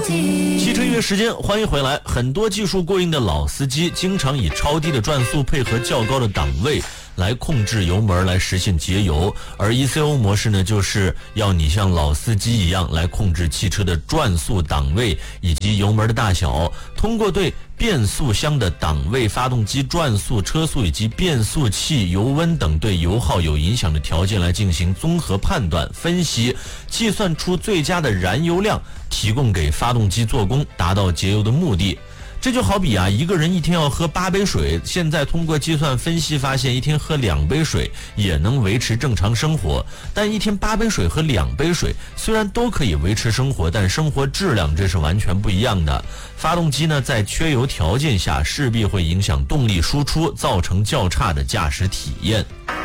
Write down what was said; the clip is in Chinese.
汽车音乐时间，欢迎回来。很多技术过硬的老司机经常以超低的转速配合较高的档位来控制油门，来实现节油。而 ECO 模式呢，就是要你像老司机一样来控制汽车的转速、档位以及油门的大小，通过对变速箱的档位、发动机转速、车速以及变速器油温等对油耗有影响的条件来进行综合判断、分析，计算出最佳的燃油量，提供给发动机做工，达到节油的目的。这就好比一个人一天要喝8杯水，现在通过计算分析发现，一天喝2杯水也能维持正常生活。但一天8杯水和2杯水虽然都可以维持生活，但生活质量这是完全不一样的。发动机呢，在缺油条件下势必会影响动力输出，造成较差的驾驶体验。